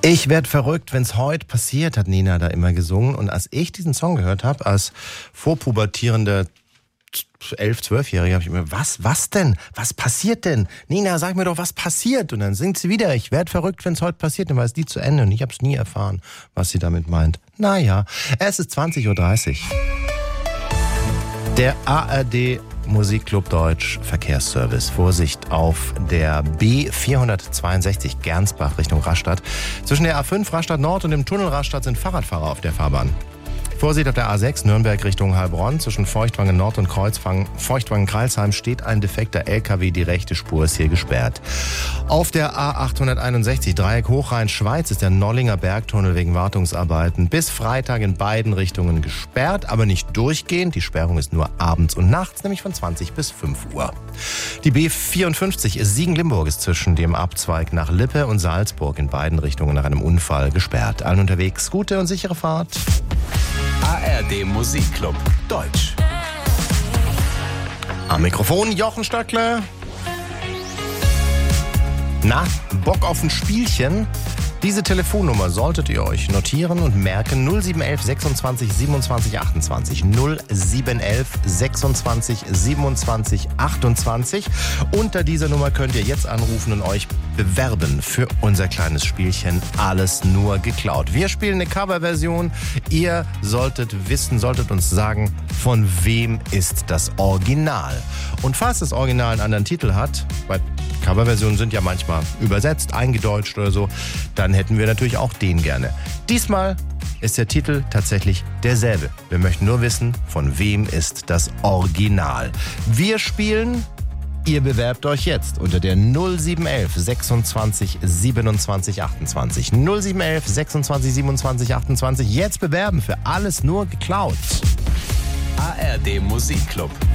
Ich werd verrückt, wenn's heute passiert, hat Nina da immer gesungen. Und als ich diesen Song gehört habe, als vorpubertierender 11-, 12-Jähriger, habe ich mir, was denn? Was passiert denn? Nina, sag mir doch, was passiert? Und dann singt sie wieder, ich werd verrückt, wenn's heute passiert. Dann war es die zu Ende und ich hab's nie erfahren, was sie damit meint. Naja, es ist 20.30 Uhr. Der ARD Musikclub Deutsch Verkehrsservice. Vorsicht auf der B462 Gernsbach Richtung Rastatt. Zwischen der A5 Rastatt Nord und dem Tunnel Rastatt sind Fahrradfahrer auf der Fahrbahn. Vorsicht auf der A6 Nürnberg Richtung Heilbronn. Zwischen Feuchtwangen Nord und Feuchtwangen-Kreilsheim steht ein defekter LKW. Die rechte Spur ist hier gesperrt. Auf der A861 Dreieck Hochrhein-Schweiz ist der Nollinger Bergtunnel wegen Wartungsarbeiten bis Freitag in beiden Richtungen gesperrt, aber nicht durchgehend. Die Sperrung ist nur abends und nachts, nämlich von 20 bis 5 Uhr. Die B54 Siegen-Limburg ist zwischen dem Abzweig nach Lippe und Salzburg in beiden Richtungen nach einem Unfall gesperrt. Allen unterwegs gute und sichere Fahrt. ARD Musikclub Deutsch. Am Mikrofon Jochen Stöckle. Na, Bock auf ein Spielchen? Diese Telefonnummer solltet ihr euch notieren und merken. 0711 26 27 28. 0711 26 27 28. Unter dieser Nummer könnt ihr jetzt anrufen und euch bewerben für unser kleines Spielchen Alles nur geklaut. Wir spielen eine Coverversion. Ihr solltet uns sagen, von wem ist das Original. Und falls das Original einen anderen Titel hat, weil Coverversionen sind ja manchmal übersetzt, eingedeutscht oder so, dann hätten wir natürlich auch den gerne. Diesmal ist der Titel tatsächlich derselbe. Wir möchten nur wissen, von wem ist das Original. Wir spielen, ihr bewerbt euch jetzt unter der 0711 26 27 28. 0711 26 27 28. Jetzt bewerben für Alles nur geklaut. ARD Musikclub